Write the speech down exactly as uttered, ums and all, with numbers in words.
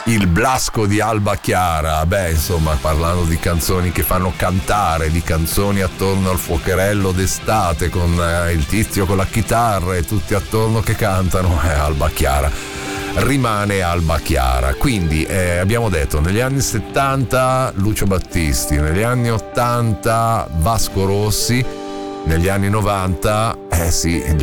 il Blasco di Alba Chiara. Beh, insomma, parlando di canzoni che fanno cantare, di canzoni attorno al fuocherello d'estate con eh, il tizio con la chitarra e tutti attorno che cantano, è Alba Chiara. Rimane Alba Chiara. Quindi eh, abbiamo detto negli anni settanta Lucio Battisti, negli anni ottanta Vasco Rossi, negli anni novanta eh sì